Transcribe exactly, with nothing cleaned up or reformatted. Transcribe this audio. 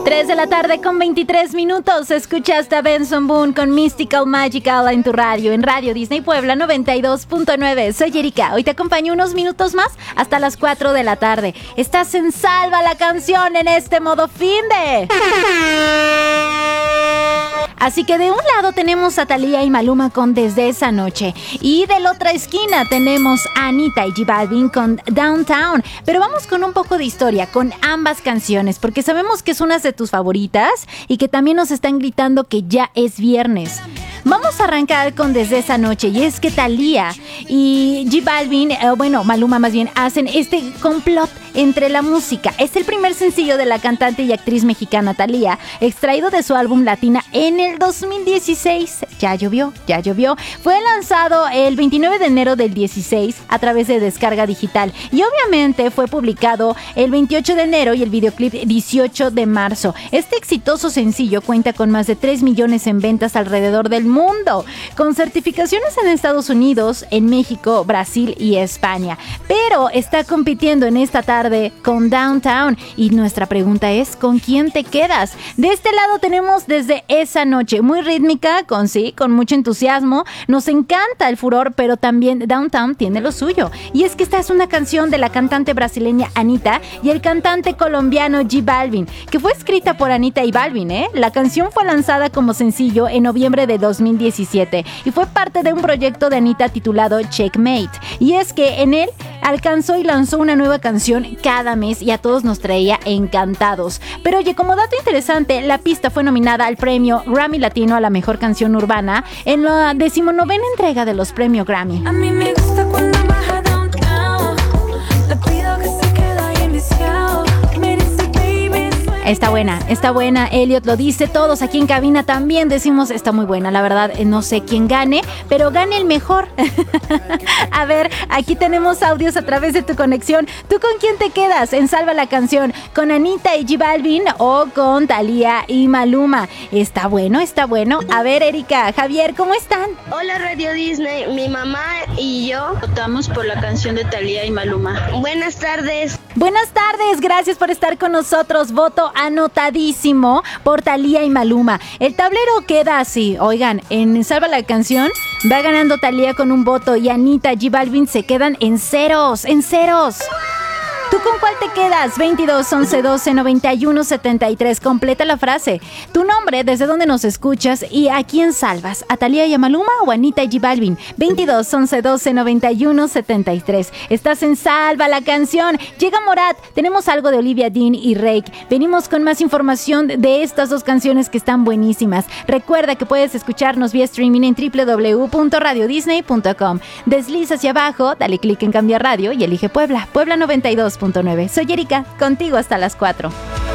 tres de la tarde con veintitrés minutos. Escuchaste a Benson Boone con Mystical Magical en tu radio, en Radio Disney Puebla noventa y dos punto nueve. Soy Erika. Hoy te acompaño unos minutos más hasta las cuatro de la tarde. Estás en Salva la Canción en este modo finde. Así que de un lado tenemos a Thalía y Maluma con Desde esa noche. Y de la otra esquina tenemos a Anita y J Balvin con Downtown. Pero vamos con un poco de historia con ambas canciones, porque sabemos que es una de tus favoritas y que también nos están gritando que ya es viernes. Vamos a arrancar con Desde esa noche, y es que Thalía y J Balvin, eh, bueno, Maluma más bien, hacen este complot entre la música. Es el primer sencillo de la cantante y actriz mexicana Thalía, extraído de su álbum Latina en el dos mil dieciséis. Ya llovió, ya llovió. Fue lanzado el veintinueve de enero del dieciséis a través de descarga digital y obviamente fue publicado el veintiocho de enero y el videoclip dieciocho de marzo. Este exitoso sencillo cuenta con más de tres millones en ventas alrededor del mundo, con certificaciones en Estados Unidos, en México, Brasil y España. Pero está compitiendo en esta tarde con Downtown y nuestra pregunta es, ¿con quién te quedas? De este lado tenemos Desde esa noche, muy rítmica, con sí, con mucho entusiasmo. Nos encanta el furor, pero también Downtown tiene lo suyo. Y es que esta es una canción de la cantante brasileña Anita y el cantante colombiano J Balvin, que fue escrita por Anita y Balvin, ¿eh? La canción fue lanzada como sencillo en noviembre de dos mil diecisiete y fue parte de un proyecto de Anita titulado Checkmate. Y es que en él alcanzó y lanzó una nueva canción cada mes y a todos nos traía encantados. Pero oye, como dato interesante, la pista fue nominada al premio Grammy Latino a la mejor canción urbana en la decimonovena entrega de los premios Grammy. A mí me gusta cuando baja downtown, le pido que se quede ahí enviciado. Me dice baby, Está buena, está buena, Elliot lo dice, todos aquí en cabina también decimos, está muy buena, la verdad, no sé quién gane, pero gane el mejor. A ver, aquí tenemos audios a través de tu conexión. ¿Tú con quién te quedas en Salva la Canción? ¿Con Anita y J Balvin o con Thalía y Maluma? Está bueno, está bueno. A ver, Erika, Javier, ¿cómo están? Hola Radio Disney, mi mamá y yo votamos por la canción de Thalía y Maluma. Buenas tardes. Buenas tardes, gracias por estar con nosotros. Voto anotadísimo por Thalía y Maluma. El tablero queda así. Oigan, en Salva la Canción va ganando Thalía con un voto y Anita y J Balvin se quedan en ceros, en ceros. ¿Tú con cuál te quedas? veintidós, once, doce, noventa y uno, setenta y tres. Completa la frase. Tu nombre, desde dónde nos escuchas y a quién salvas. ¿A Thalía y a Maluma o a Anita y J Balvin? veintidós, once, doce, noventa y uno, setenta y tres. Estás en Salva la Canción. Llega Morat. Tenemos algo de Olivia Dean y Rake. Venimos con más información de estas dos canciones que están buenísimas. Recuerda que puedes escucharnos vía streaming en doble u doble u doble u punto radio disney punto com. Desliza hacia abajo, dale clic en cambiar radio y elige Puebla. Puebla noventa y dos punto nueve. Soy Erika, contigo hasta las cuatro.